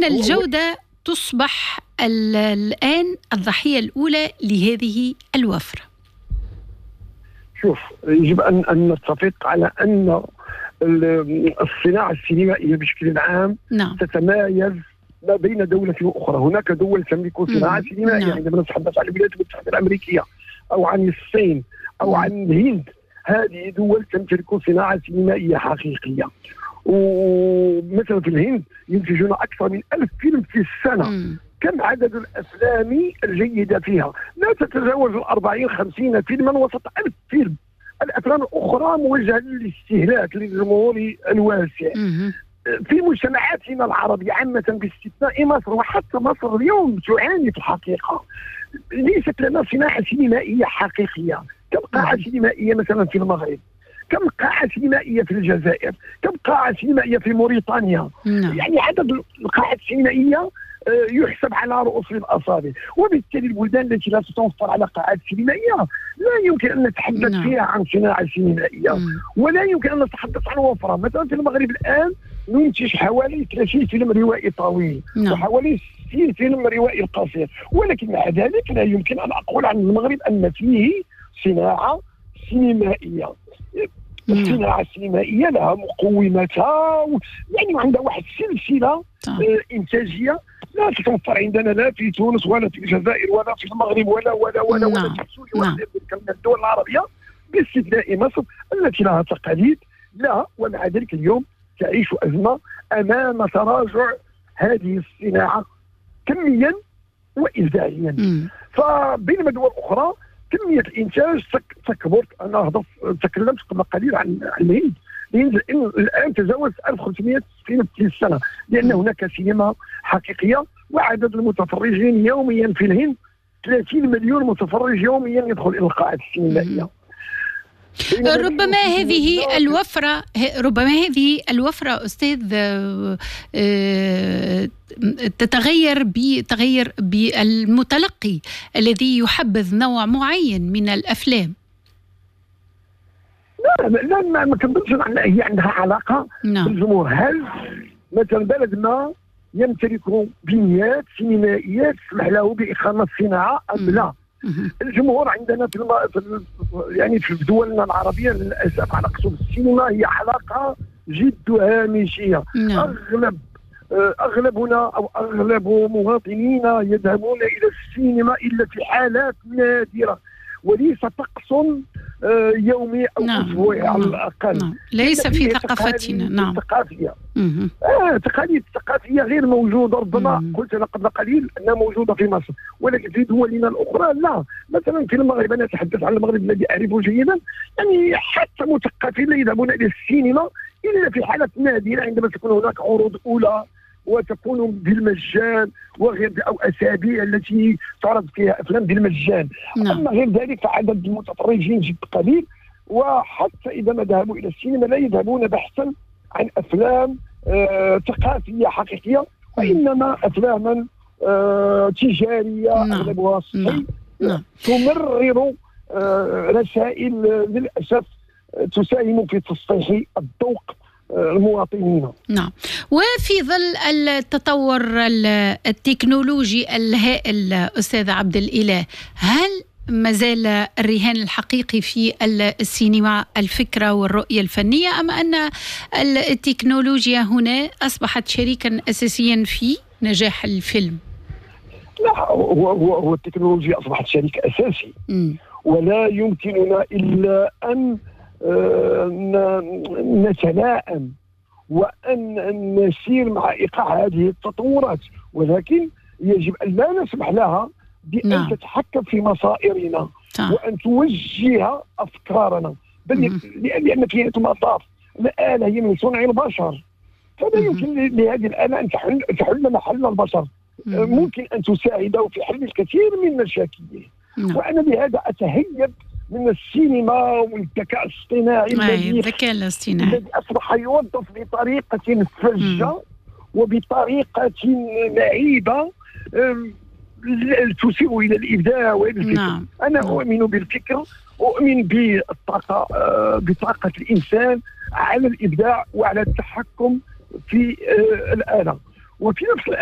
أن الجودة تصبح الآن الضحية الأولى لهذه الوفرة. شوف، يجب أن نتفق على أن الصناعة السينمائية بشكل عام تتمايز ما بين دولة وأخرى. هناك دول تملك صناعة سينمائية، عندما نتحدث عن الولايات المتحدة الأمريكية أو عن الصين أو عن الهند، هذه دول تمتلك صناعة سينمائية حقيقية. ومثلا في الهند ينتجون أكثر من 1000 فيلم في السنة. كم عدد الأفلام الجيدة فيها؟ لا تتجاوز 40-50 فيلما وسط 1000 فيلم. الأفلام الأخرى موجهة للاستهلاك للجمهور الواسع. في مجتمعاتنا العربية عامة باستثناء مصر، وحتى مصر اليوم تعاني في الحقيقة، ليست لنا صناعة سينمائية حقيقية. كم قاعة سينمائية مثلا في المغرب؟ كم قاعة سينمائية في الجزائر؟ كم قاعة سينمائية في موريتانيا؟ يعني عدد القاعات السينمائية يحسب على رؤوس الأصابع، وبالتالي البلدان التي لا تتوفر على قاعات سينمائية لا يمكن أن نتحدث فيها عن صناعة سينمائية، ولا يمكن أن نتحدث عن وفرة. مثلا في المغرب الآن ننتج حوالي 30 فيلم روائي طويل وحوالي 60 فيلم روائي قصير، ولكن مع ذلك لا يمكن أن أقول عن المغرب أن فيه صناعة سينمائية. الصناعة السينمائية لها مقوماتها، يعني عندها واحد سلسلة إنتاجية لا تتوفر عندنا لا في تونس ولا في الجزائر ولا في المغرب ولا في سوريا ولا في الدول العربية باستثناء مصر التي لها تقاليد. لا، ومع ذلك اليوم تعيش أزمة أمام تراجع هذه الصناعة كميا وإبداعيا. فبينما دول أخرى كمية الإنتاج تكبر. أنا تكلمت قبل قليل عن الهند. الآن تجاوز 1500 فيلم في السنة، لأن هناك سينما حقيقية، وعدد المتفرجين يوميا في الهند 30 مليون متفرج يوميا يدخل إلى القاعات السينمائية. ربما هذه الوفرة أستاذ تتغير بتغير بالمتلقي الذي يحبذ نوع معين من الأفلام. لا ما كنظنش أن هي عندها علاقة بالجمهور. هل مثلا بلد ما يمتلك بنيات سينمائية تسمح له بإقامة الصناعة أم لا؟ الجمهور عندنا يعني في دولنا العربية للأسف علاقته بالسينما هي علاقة جد هامشية. أغلبنا أو أغلب مواطنينا يذهبون إلى السينما إلا في حالات نادرة، وليس طقس يومي أو أسبوعي على الأقل. ليس في ثقافتنا. ثقافية. تقاليد ثقافية غير موجودة. ربما قلت أنا قبل قليل أنها موجودة في مصر، ولكن في دولنا الأخرى لا. مثلا في المغرب، أنا أتحدث عن المغرب الذي أعرفه جيدا، يعني حتى مثقفين لا يذهبون إلى السينما إلا في حالات نادرة، عندما تكون هناك عروض أولى وتكون بالمجان، وغير أو أسابيع التي تعرض فيها أفلام بالمجان. أما غير ذلك فعدد المتفرجين جد قليل، وحتى إذا ما ذهبوا إلى السينما لا يذهبون بحثا عن أفلام ثقافية حقيقية، وإنما أفلاما تجارية أغلبها صحي تمرر رسائل للأسف تساهم في تصحيح الذوق المواطنين. وفي ظل التطور التكنولوجي الهائل أستاذ عبد الإله، هل ما زال الرهان الحقيقي في السينما الفكرة والرؤية الفنية، أم أن التكنولوجيا هنا أصبحت شريكا أساسيا في نجاح الفيلم؟ لا، هو التكنولوجيا أصبحت شريك أساسي، ولا يمكننا إلا أن نتلائم وأن نسير مع إيقاع هذه التطورات، ولكن يجب أن لا نسمح لها بأن تتحكم في مصائرنا وأن توجه أفكارنا، بل لأن في المطاف الآلة هي من صنع البشر، فلا يمكن لهذه الآلة أن تحل محل البشر. ممكن أن تساعده في حل الكثير من مشاكله. وأنا بهذا أتهيب من السينما والذكاء الاصطناعي الذي أصبح يوظف بطريقة فجة وبطريقة لعيبة تسيء إلى الإبداع وإلى الفكر. أنا أؤمن بالفكر، أؤمن بطاقة الإنسان على الإبداع وعلى التحكم في الآلة، وفي نفس